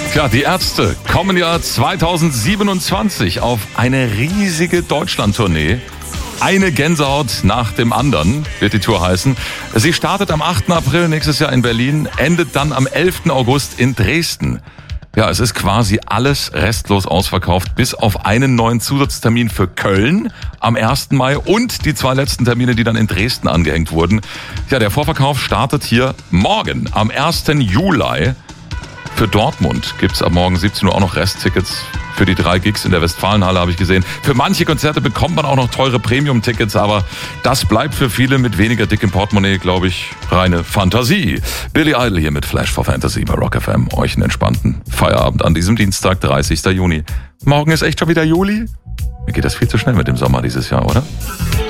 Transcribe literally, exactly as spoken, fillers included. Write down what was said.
Tja, die Ärzte kommen ja zweitausendsiebenundzwanzig auf eine riesige Deutschlandtournee. Eine Gänsehaut nach dem anderen wird die Tour heißen. Sie startet am achten April nächstes Jahr in Berlin, endet dann am elften August in Dresden. Ja, es ist quasi alles restlos ausverkauft, bis auf einen neuen Zusatztermin für Köln am ersten Mai und die zwei letzten Termine, die dann in Dresden angehängt wurden. Ja, der Vorverkauf startet hier morgen, am ersten Juli. Für Dortmund gibt's ab morgen siebzehn Uhr auch noch Resttickets für die drei Gigs in der Westfalenhalle, habe ich gesehen. Für manche Konzerte bekommt man auch noch teure Premium-Tickets, aber das bleibt für viele mit weniger dickem Portemonnaie, glaube ich, reine Fantasie. Billy Idol hier mit Flash for Fantasy bei Rock F M. Euch einen entspannten Feierabend an diesem Dienstag, dreißigsten Juni. Morgen ist echt schon wieder Juli? Mir geht das viel zu schnell mit dem Sommer dieses Jahr, oder?